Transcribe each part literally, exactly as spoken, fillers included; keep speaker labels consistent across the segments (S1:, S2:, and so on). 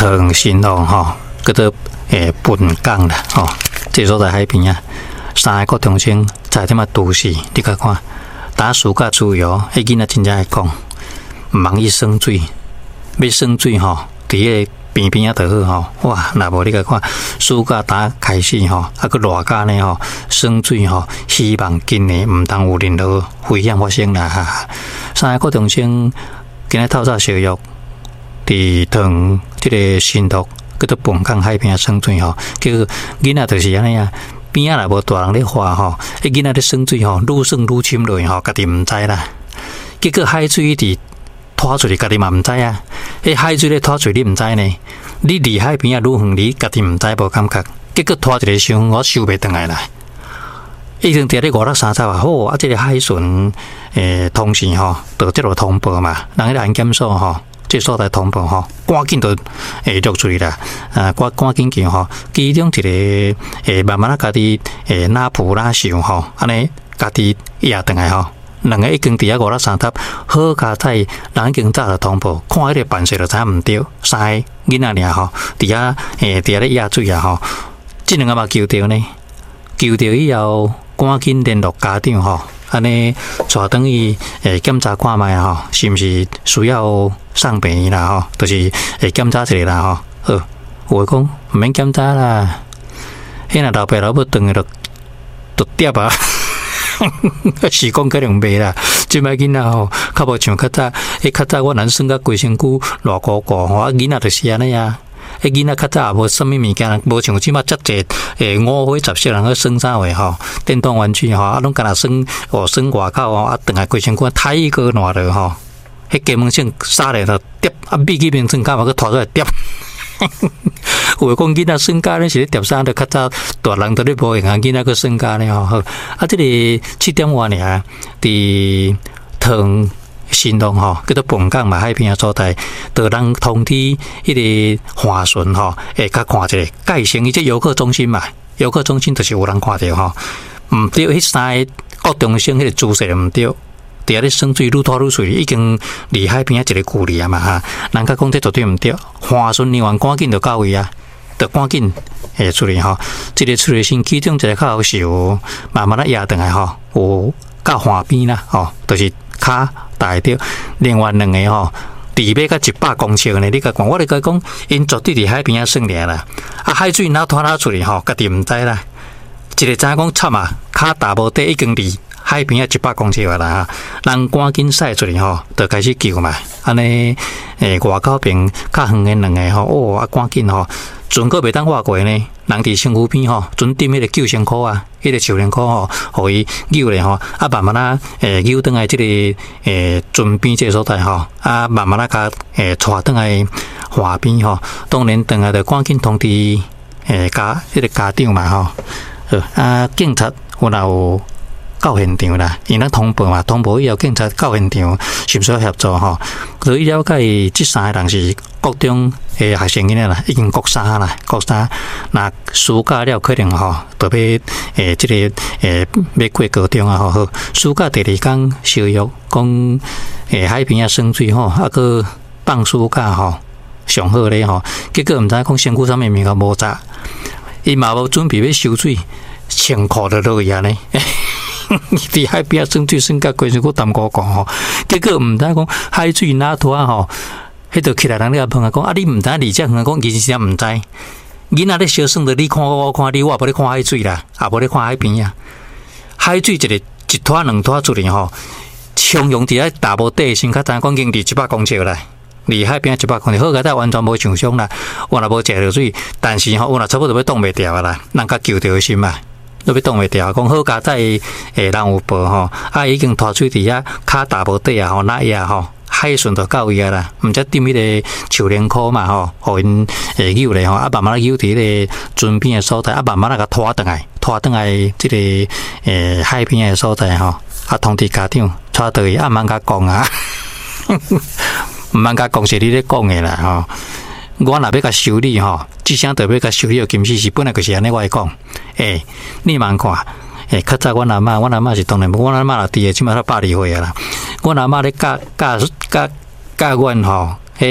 S1: 塘新浪吼，叫做诶本港啦吼，这所在海边啊，三个中心在点啊都市，你看看打暑假自由，迄囡仔真正会讲，毋茫伊耍水，要耍水吼，伫个边边啊就好吼，哇！若无你甲看，暑假打开始吼，啊个热假呢吼，耍水吼，希望今年毋当有任何危险发生啦哈。三个中心今日透早烧肉，伫塘即个新竹叫做本港海边耍水吼，结果囡仔就是安尼啊。边啊若无大人咧画吼，迄囡仔咧耍水吼，愈耍愈深落去吼，家己毋知啦。结果海水伫拖出去，家己嘛毋知啊。迄海水咧拖出去，你毋知呢？你离海边啊愈远，你家己毋知无感觉。结果拖一个伤，我收袂转来啦。已经伫咧五六三十啊，好啊！即个海巡诶，同时吼，就即落通报嘛，人迄安检所吼。这所在通报吼，赶紧就诶录出去啦！啊，赶赶紧叫吼，其中一个诶慢慢啊，家己诶拉布拉手吼，安尼家己压转来吼，两个已经伫遐五六三搭，好佳在人已经早就通报，看迄个办事就知毋对，三个囡仔尔吼，伫遐诶伫遐咧压水啊吼，即两个嘛救着呢，救着以后赶紧联络家长吼。安尼带等于诶检查看卖吼，是毋是需要送病院啦吼？就是会检查一下啦吼。好，有诶讲毋免检查啦，迄若老爸老母转去就就跌啊，是讲可能袂啦。即摆囡仔吼，较无像较早，迄较早我能算甲规身躯偌高高吼，啊囡仔就是安尼啊。迄囡仔较早也无啥物物件，无像即马遮济诶五花十色人去耍啥话吼，电动玩具吼，啊拢干那耍哦耍外口哦，啊等下规身躯太过烂了吼，迄根本性杀咧就跌，啊笔记本证干嘛去拖出来跌？有讲囡仔耍家咧是咧跌衫，就较早大人都咧无闲啊，囡仔去耍家咧吼，好啊，即个七点外尔，伫塘。新浪吼，叫做本港嘛，海边啊所在，就人通知迄个华巡吼，会甲看一下，改成伊即游客中心嘛，游客中心就是有人看着吼，毋对，迄三个国中生迄个姿势毋对，伫遐咧耍水愈拖愈水，已经离海边啊一个距离啊嘛哈，人家讲这绝对毋对，华巡人员赶紧就到位啊，就赶紧诶处理吼，即个处理先其中一个较好是有慢慢啊压转来吼，有到岸边啦吼，就是骹。大着，另外两个吼，离尾甲一百公尺呢。你甲讲，我咧甲讲，因绝对伫海边啊耍尔啦。啊，海水哪拖哪出去吼，家己毋知啦。一个知影讲惨啊，骹踏无底已经离海边啊一百公尺啊啦。人赶紧驶出去吼，就开始救嘛。安尼诶，外口边较远诶两个吼，哦啊，赶紧吼，船阁袂当划过呢。人伫身躯边吼，准点迄个救生裤啊，迄个救生裤吼，互伊扭咧吼，啊慢慢啊，诶扭转来即个诶船边这所在吼，啊慢慢啊甲诶带转来河边吼，当然转来就赶紧通知诶家迄个家长嘛吼，啊警察有若有到现场啦，因咱通报嘛，通报以后警察到现场，是毋是要协助吼？所以了解即三个人是国中诶学生囡仔啦，已经国三啦，国三。那暑假了可能吼，特别诶即个诶要过高中啊吼，好，暑假第二天烧肉，讲诶海边啊耍水吼，啊个放暑假吼上好咧吼，结果毋知讲身躯啥物物件无扎，伊嘛无准备要收水，穿裤就落去安尼。伫海边啊，耍水耍甲规身躯淡糊糊吼，结果毋知讲海水哪拖啊吼，迄著起来人咧问啊讲啊，你毋知离遮远讲，其实是毋知。囡仔咧小耍着，你看我，我看你，我无咧看海水啦，也无咧看海边啊。海水一个一拖两拖出去吼，冲用伫遐大无底，先较知影讲经离一百公尺啦，离海边一百公尺，好佳在完全无受伤啦，我若无食着水，但是吼，我若差不多要挡袂掉啦，人甲救着心嘛。都要挡袂掉，讲好佳在诶人有报吼，啊已经拖水伫遐骹踏无底啊吼，那呀吼，海巡就到位啊啦，毋则踮迄个树莲裤嘛吼，互因诶扭咧吼，啊慢慢扭伫迄个船边诶所在，啊慢慢啊甲拖转来，拖转来即个诶海边诶所在吼，啊通知家长，带倒去啊慢甲讲啊，毋慢甲讲是你咧讲诶啦吼。我若要甲修理吼，即声特别甲修理，其实是本来就是安尼我会讲，诶，你慢看，诶，较早我阿嬷，我阿嬷是当然，我阿嬷也伫诶，即马都百二岁啊啦。我阿嬷咧教教教教阮吼，迄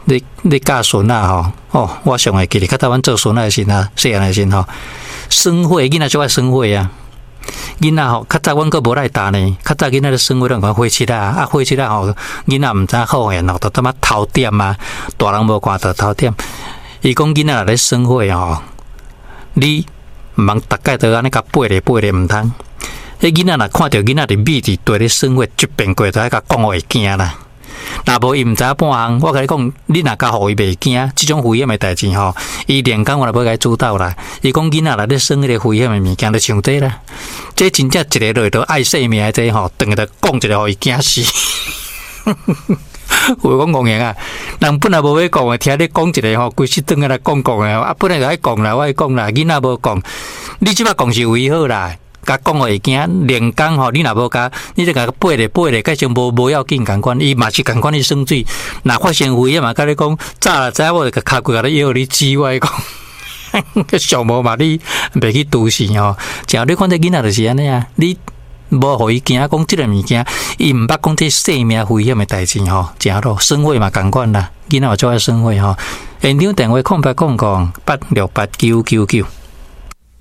S1: 你你教孙仔吼，哦，我上会记哩，较早阮做孙仔时啊，细汉诶时吼，生火囡仔就爱生火啊。囡仔吼，较早阮个无来打呢，较早囡仔咧生火，咱讲火漆啦，啊火漆啦吼，囡仔毋知好诶，然后就他妈偷点啊，大人无看到偷点。伊讲囡仔咧生火吼，你毋通逐概都安尼甲背咧背咧毋通。迄囡仔若看到囡仔伫米伫地咧生火，一遍过就爱甲讲会惊啦。若无伊毋知半项，我甲你讲，你若甲互伊袂惊，即种危险诶代志吼，伊连讲我也无甲伊主导啦。伊讲囡仔内咧耍迄个危险诶物件，就像这啦。这真正一个落到爱性命诶这吼，等下就讲一个互伊惊死。有讲讲啊，人本来无要讲诶，听你讲一个吼，规世顿下来讲讲诶，啊，本来就爱讲啦，我爱讲啦，囡仔无讲，你即摆讲是为好啦。甲讲会惊，连讲吼，你若无甲，你就甲背咧背咧，改成无无要紧共款，伊嘛是共款咧耍水。若发生危险嘛，甲你讲，早啦知我就骹骨甲你摇你指我讲，上无嘛你袂去都市吼。像你看这囡仔就是安尼啊，你无互伊惊讲即个物件，伊毋捌讲这生命危险诶代志吼，正咯，生活嘛共款啦，囡仔嘛做爱生活吼。现场电话空八空空八六八九九九。